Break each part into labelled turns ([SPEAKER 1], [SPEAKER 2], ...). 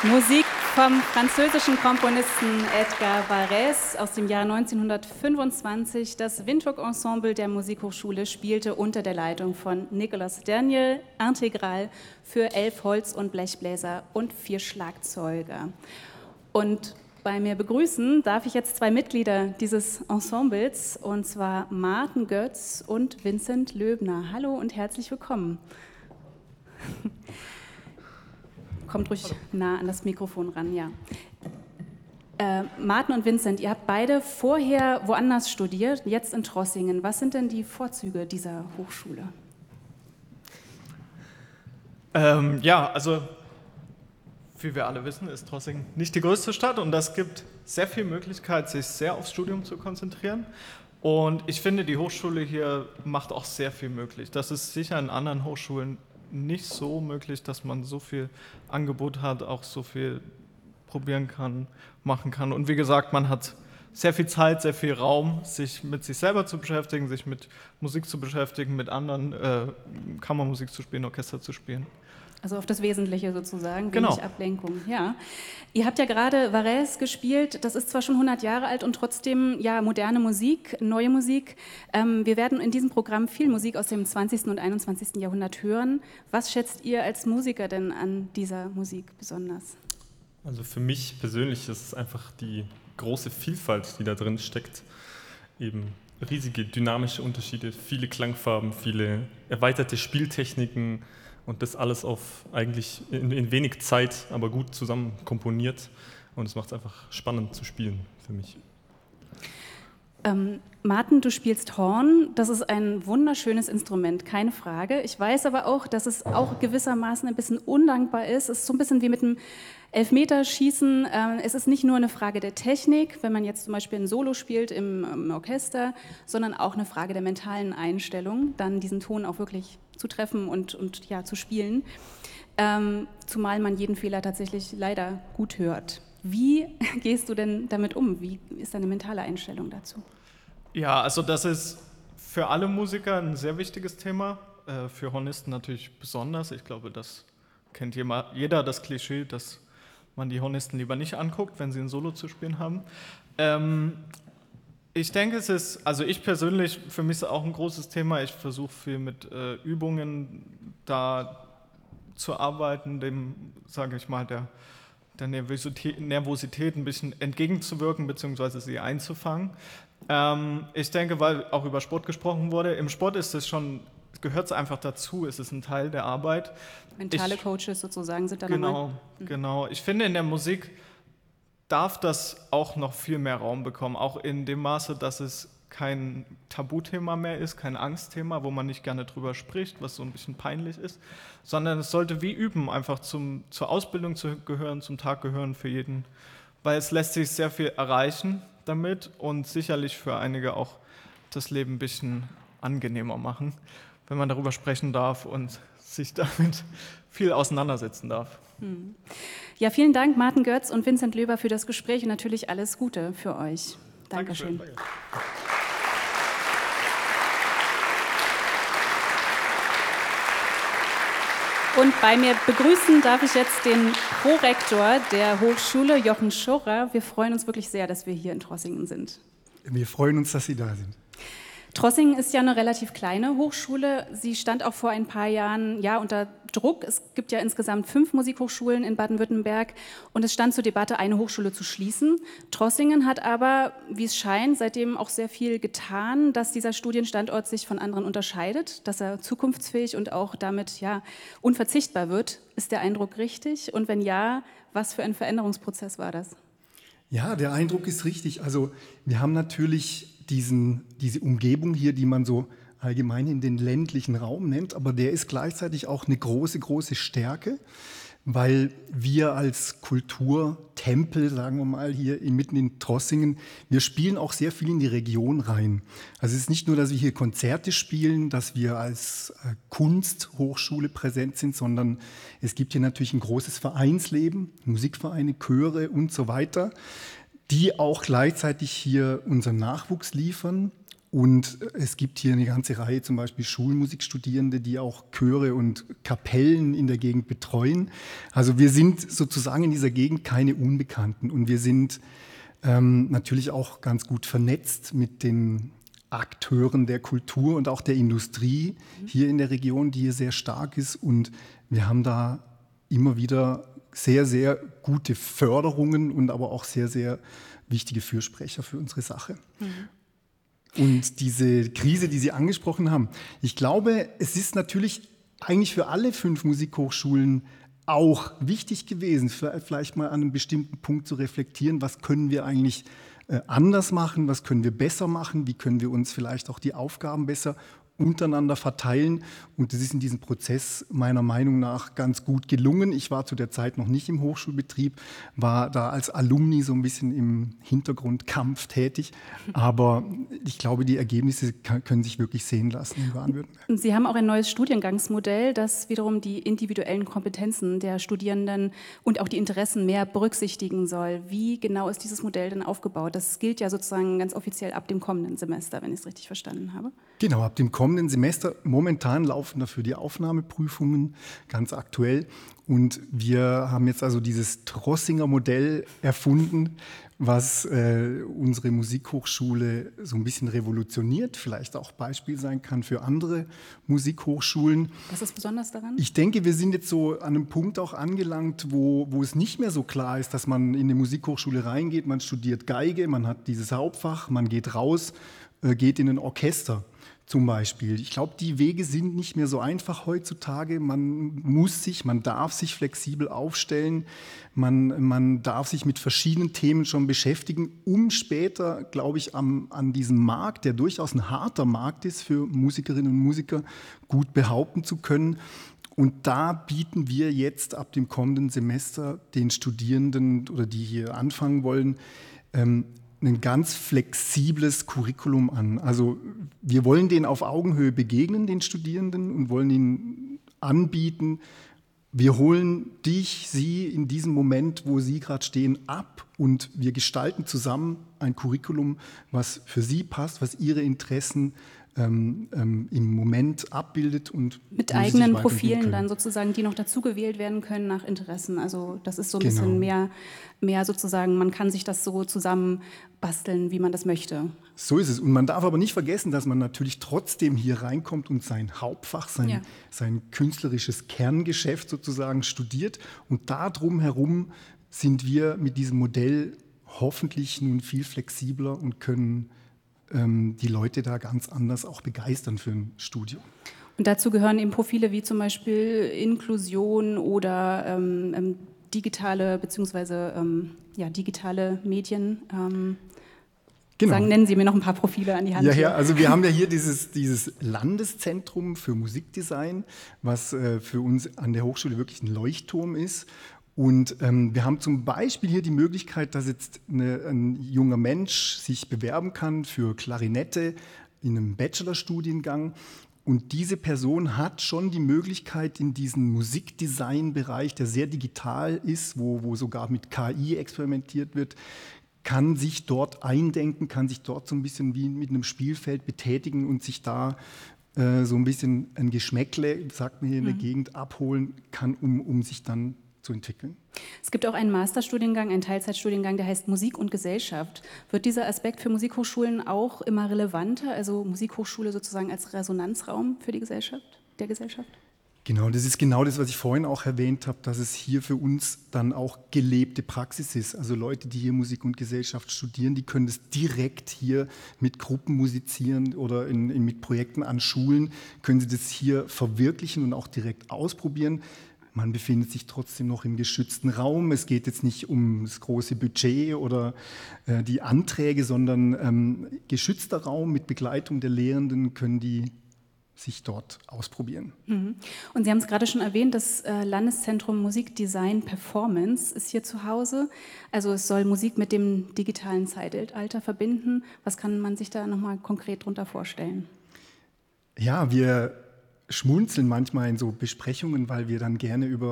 [SPEAKER 1] Musik vom französischen Komponisten Edgar Varèse aus dem Jahr 1925. Das Windhoek-Ensemble der Musikhochschule spielte unter der Leitung von Nicolas Daniel integral für 11 Holz- und Blechbläser und 4 Schlagzeuger. Und bei mir begrüßen darf ich jetzt 2 Mitglieder dieses Ensembles, und zwar Maarten Götz und Vincent Löbner. Hallo und herzlich willkommen. Kommt ruhig nah an das Mikrofon ran, ja. Maarten und Vincent, ihr habt beide vorher woanders studiert, jetzt in Trossingen. Was sind denn die Vorzüge dieser Hochschule?
[SPEAKER 2] Also wie wir alle wissen, ist Trossingen nicht die größte Stadt und das gibt sehr viel Möglichkeit, sich sehr aufs Studium zu konzentrieren. Und ich finde, die Hochschule hier macht auch sehr viel möglich. Das ist sicher in anderen Hochschulen nicht so möglich, dass man so viel Angebot hat, auch so viel probieren kann, machen kann. Und wie gesagt, man hat sehr viel Zeit, sehr viel Raum, sich mit sich selber zu beschäftigen, sich mit Musik zu beschäftigen, mit anderen Kammermusik zu spielen, Orchester zu spielen.
[SPEAKER 1] Also auf das Wesentliche sozusagen, wenig
[SPEAKER 2] Genau.
[SPEAKER 1] Ablenkung. Ja. Ihr habt ja gerade Varèse gespielt, das ist zwar schon 100 Jahre alt und trotzdem ja moderne Musik, neue Musik. Wir werden in diesem Programm viel Musik aus dem 20. und 21. Jahrhundert hören. Was schätzt ihr als Musiker denn an dieser Musik besonders?
[SPEAKER 3] Also für mich persönlich ist es einfach die große Vielfalt, die da drin steckt. Eben riesige dynamische Unterschiede, viele Klangfarben, viele erweiterte Spieltechniken. Und das alles auf eigentlich in wenig Zeit, aber gut zusammen komponiert. Und es macht es einfach spannend zu spielen für mich.
[SPEAKER 1] Maarten, du spielst Horn. Das ist ein wunderschönes Instrument, keine Frage. Ich weiß aber auch, dass es auch gewissermaßen ein bisschen undankbar ist. Es ist so ein bisschen wie mit dem Elfmeterschießen. Es ist nicht nur eine Frage der Technik, wenn man jetzt zum Beispiel ein Solo spielt im Orchester, sondern auch eine Frage der mentalen Einstellung, dann diesen Ton auch wirklich zu treffen und ja, zu spielen. Zumal man jeden Fehler tatsächlich leider gut hört. Wie gehst du denn damit um? Wie ist deine mentale Einstellung dazu?
[SPEAKER 2] Ja, also das ist für alle Musiker ein sehr wichtiges Thema, für Hornisten natürlich besonders. Ich glaube, das kennt jeder, das Klischee, dass man die Hornisten lieber nicht anguckt, wenn sie ein Solo zu spielen haben. Ich denke, ich persönlich, für mich ist es auch ein großes Thema. Ich versuche viel mit Übungen da zu arbeiten, dem, sage ich mal, der Nervosität ein bisschen entgegenzuwirken, beziehungsweise sie einzufangen. Ich denke, weil auch über Sport gesprochen wurde, im Sport gehört es einfach dazu, es ist ein Teil der Arbeit.
[SPEAKER 1] Mentale Coaches sozusagen sind da nochmal.
[SPEAKER 2] Genau. Ich finde, in der Musik darf das auch noch viel mehr Raum bekommen, auch in dem Maße, dass es kein Tabuthema mehr ist, kein Angstthema, wo man nicht gerne drüber spricht, was so ein bisschen peinlich ist, sondern es sollte wie Üben einfach zur Ausbildung gehören, zum Tag gehören für jeden, weil es lässt sich sehr viel erreichen damit und sicherlich für einige auch das Leben ein bisschen angenehmer machen, wenn man darüber sprechen darf und sich damit viel auseinandersetzen darf.
[SPEAKER 1] Ja, vielen Dank, Maarten Götz und Vincent Löbner, für das Gespräch und natürlich alles Gute für euch. Dankeschön.
[SPEAKER 2] Danke.
[SPEAKER 1] Und bei mir begrüßen darf ich jetzt den Prorektor der Hochschule, Jochen Schorrer. Wir freuen uns wirklich sehr, dass wir hier in Trossingen sind.
[SPEAKER 4] Wir freuen uns, dass Sie da sind.
[SPEAKER 1] Trossingen ist ja eine relativ kleine Hochschule. Sie stand auch vor ein paar Jahren unter Druck. Es gibt ja insgesamt 5 Musikhochschulen in Baden-Württemberg und es stand zur Debatte, eine Hochschule zu schließen. Trossingen hat aber, wie es scheint, seitdem auch sehr viel getan, dass dieser Studienstandort sich von anderen unterscheidet, dass er zukunftsfähig und auch damit unverzichtbar wird. Ist der Eindruck richtig? Und wenn ja, was für ein Veränderungsprozess war das?
[SPEAKER 4] Ja, der Eindruck ist richtig. Also wir haben natürlich diese Umgebung hier, die man so allgemein in den ländlichen Raum nennt, aber der ist gleichzeitig auch eine große, große Stärke, weil wir als Kulturtempel, sagen wir mal, hier mitten in Trossingen, wir spielen auch sehr viel in die Region rein. Also es ist nicht nur, dass wir hier Konzerte spielen, dass wir als Kunsthochschule präsent sind, sondern es gibt hier natürlich ein großes Vereinsleben, Musikvereine, Chöre und so weiter, die auch gleichzeitig hier unseren Nachwuchs liefern Und es gibt hier eine ganze Reihe, zum Beispiel Schulmusikstudierende, die auch Chöre und Kapellen in der Gegend betreuen. Also wir sind sozusagen in dieser Gegend keine Unbekannten und wir sind natürlich auch ganz gut vernetzt mit den Akteuren der Kultur und auch der Industrie hier in der Region, die hier sehr stark ist. Und wir haben da immer wieder sehr, sehr gute Förderungen und aber auch sehr, sehr wichtige Fürsprecher für unsere Sache. Und diese Krise, die Sie angesprochen haben, ich glaube, es ist natürlich eigentlich für alle 5 Musikhochschulen auch wichtig gewesen, vielleicht mal an einem bestimmten Punkt zu reflektieren, was können wir eigentlich anders machen, was können wir besser machen, wie können wir uns vielleicht auch die Aufgaben besser untereinander verteilen. Und das ist in diesem Prozess meiner Meinung nach ganz gut gelungen. Ich war zu der Zeit noch nicht im Hochschulbetrieb, war da als Alumni so ein bisschen im Hintergrundkampf tätig. Aber ich glaube, die Ergebnisse können sich wirklich sehen lassen in Baden-Württemberg.
[SPEAKER 1] Und Sie haben auch ein neues Studiengangsmodell, das wiederum die individuellen Kompetenzen der Studierenden und auch die Interessen mehr berücksichtigen soll. Wie genau ist dieses Modell denn aufgebaut? Das gilt ja sozusagen ganz offiziell ab dem kommenden Semester, wenn ich es richtig verstanden habe.
[SPEAKER 4] Genau, ab dem kommenden Semester. Momentan laufen dafür die Aufnahmeprüfungen, ganz aktuell. Und wir haben jetzt also dieses Trossinger Modell erfunden, was unsere Musikhochschule so ein bisschen revolutioniert, vielleicht auch Beispiel sein kann für andere Musikhochschulen.
[SPEAKER 1] Was ist besonders daran?
[SPEAKER 4] Ich denke, wir sind jetzt so an einem Punkt auch angelangt, wo es nicht mehr so klar ist, dass man in eine Musikhochschule reingeht, man studiert Geige, man hat dieses Hauptfach, man geht raus, geht in ein Orchester. Zum Beispiel. Ich glaube, die Wege sind nicht mehr so einfach heutzutage. Man darf sich flexibel aufstellen, man darf sich mit verschiedenen Themen schon beschäftigen, um später, glaube ich, an diesem Markt, der durchaus ein harter Markt ist für Musikerinnen und Musiker, gut behaupten zu können. Und da bieten wir jetzt ab dem kommenden Semester den Studierenden oder die hier anfangen wollen, ein ganz flexibles Curriculum an. Also wir wollen denen auf Augenhöhe begegnen, den Studierenden, und wollen ihnen anbieten, wir holen Sie in diesem Moment, wo Sie gerade stehen, ab und wir gestalten zusammen ein Curriculum, was für Sie passt, was Ihre Interessen im Moment abbildet. Und
[SPEAKER 1] mit eigenen Profilen dann sozusagen, die noch dazu gewählt werden können nach Interessen. Also das ist so ein bisschen mehr sozusagen, man kann sich das so zusammen basteln, wie man das möchte.
[SPEAKER 4] So ist es. Und man darf aber nicht vergessen, dass man natürlich trotzdem hier reinkommt und sein Hauptfach, sein künstlerisches Kerngeschäft sozusagen studiert. Und darum herum sind wir mit diesem Modell hoffentlich nun viel flexibler und können die Leute da ganz anders auch begeistern für ein Studium.
[SPEAKER 1] Und dazu gehören eben Profile wie zum Beispiel Inklusion oder digitale Medien. Genau. Nennen Sie mir noch ein paar Profile an die Hand.
[SPEAKER 4] Ja, also wir haben ja hier dieses Landeszentrum für Musikdesign, was für uns an der Hochschule wirklich ein Leuchtturm ist. Und wir haben zum Beispiel hier die Möglichkeit, dass jetzt ein junger Mensch sich bewerben kann für Klarinette in einem Bachelorstudiengang. Und diese Person hat schon die Möglichkeit, in diesen Musikdesign-Bereich, der sehr digital ist, wo sogar mit KI experimentiert wird, kann sich dort eindenken, kann sich dort so ein bisschen wie mit einem Spielfeld betätigen und sich da so ein bisschen ein Geschmäckle, sagt man hier in der Gegend, abholen kann, um sich dann zu entwickeln.
[SPEAKER 1] Es gibt auch einen Masterstudiengang, einen Teilzeitstudiengang, der heißt Musik und Gesellschaft. Wird dieser Aspekt für Musikhochschulen auch immer relevanter, also Musikhochschule sozusagen als Resonanzraum für die Gesellschaft, der Gesellschaft?
[SPEAKER 4] Genau, das ist genau das, was ich vorhin auch erwähnt habe, dass es hier für uns dann auch gelebte Praxis ist. Also Leute, die hier Musik und Gesellschaft studieren, die können das direkt hier mit Gruppen musizieren oder mit Projekten an Schulen, können sie das hier verwirklichen und auch direkt ausprobieren. Man befindet sich trotzdem noch im geschützten Raum. Es geht jetzt nicht um das große Budget oder die Anträge, sondern geschützter Raum mit Begleitung der Lehrenden können die sich dort ausprobieren.
[SPEAKER 1] Und Sie haben es gerade schon erwähnt, das Landeszentrum Musik, Design, Performance ist hier zu Hause. Also es soll Musik mit dem digitalen Zeitalter verbinden. Was kann man sich da nochmal konkret darunter vorstellen?
[SPEAKER 4] Ja, wir schmunzeln manchmal in so Besprechungen, weil wir dann gerne über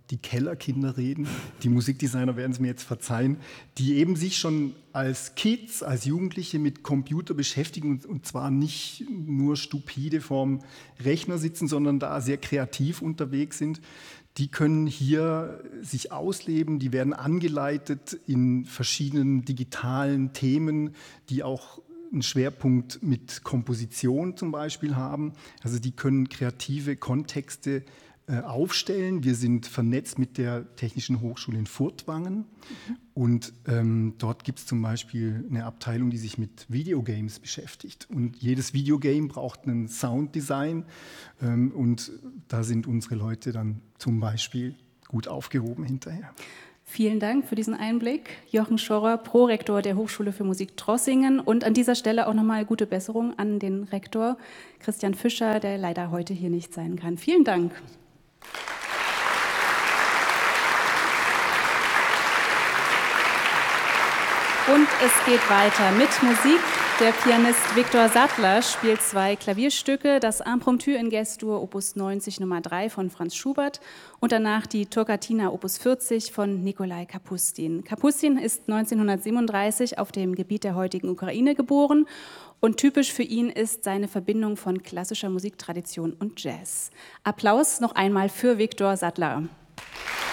[SPEAKER 4] die Kellerkinder reden. Die Musikdesigner werden es mir jetzt verzeihen, die eben sich schon als Kids, als Jugendliche mit Computer beschäftigen und zwar nicht nur stupide vorm Rechner sitzen, sondern da sehr kreativ unterwegs sind. Die können hier sich ausleben, die werden angeleitet in verschiedenen digitalen Themen, die auch einen Schwerpunkt mit Komposition zum Beispiel haben. Also die können kreative Kontexte aufstellen. Wir sind vernetzt mit der Technischen Hochschule in Furtwangen und dort gibt es zum Beispiel eine Abteilung, die sich mit Videogames beschäftigt. Und jedes Videogame braucht einen Sounddesign und da sind unsere Leute dann zum Beispiel gut aufgehoben hinterher.
[SPEAKER 1] Vielen Dank für diesen Einblick, Jochen Schorrer, Prorektor der Hochschule für Musik Trossingen. Und an dieser Stelle auch nochmal gute Besserung an den Rektor Christian Fischer, der leider heute hier nicht sein kann. Vielen Dank. Und es geht weiter mit Musik. Der Pianist Viktor Sattler spielt 2 Klavierstücke, das Impromptu in G-Dur Opus 90 Nummer 3 von Franz Schubert und danach die Toccata Opus 40 von Nikolai Kapustin. Kapustin ist 1937 auf dem Gebiet der heutigen Ukraine geboren und typisch für ihn ist seine Verbindung von klassischer Musiktradition und Jazz. Applaus noch einmal für Viktor Sattler.